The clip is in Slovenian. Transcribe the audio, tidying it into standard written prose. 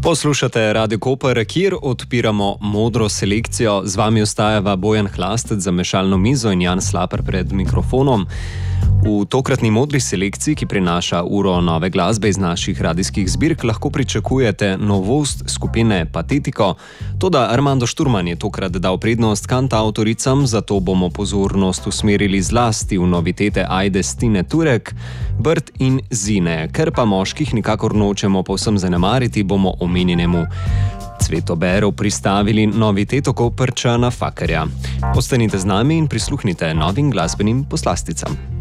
Poslušate Radio Koper, kjer odpiramo modro selekcijo. Z vami ostajava Bojan Hlastec za mešalno mizo in Jan Slaper pred mikrofonom. V tokratni modri selekciji, ki prinaša uro nove glasbe iz naših radijskih zbirk, lahko pričakujete novost skupine Patetiko. Toda Armando Šturman je tokrat dal prednost kantavtoricam, zato bomo pozornost usmerili zlasti v novitete Ajde, Stine Turek, Brt in Zine. Ker pa moških nikakor nočemo povsem zanemariti, bomo omenjenemu Cvetoberu pristavili noviteto Koprčana Fakarja. Ostanite z nami in prisluhnite novim glasbenim poslasticam.